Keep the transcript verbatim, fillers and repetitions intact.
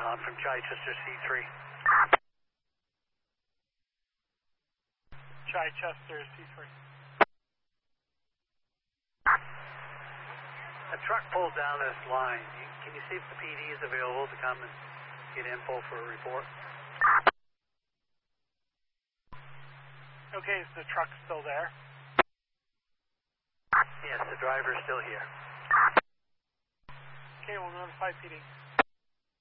I'm from Chichester C three. Chichester C three. A truck pulled down this line. Can you see if the P D is available to come and get info for a report? Okay, is the truck still there? Yes, the driver is still here. Okay, we'll notify P D.